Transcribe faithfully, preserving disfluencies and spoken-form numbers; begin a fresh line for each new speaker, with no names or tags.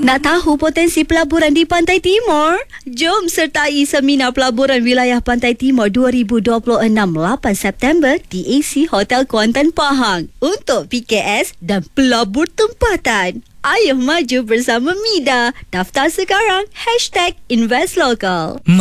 Nak tahu potensi pelaburan di Pantai Timur? Jom sertai Seminar Pelaburan Wilayah Pantai Timur dua ribu dua puluh enam lapan September di A C Hotel Kuantan Pahang untuk P K S dan pelabur tempatan. Ayo maju bersama Mida. Daftar sekarang. Hashtag Invest Local.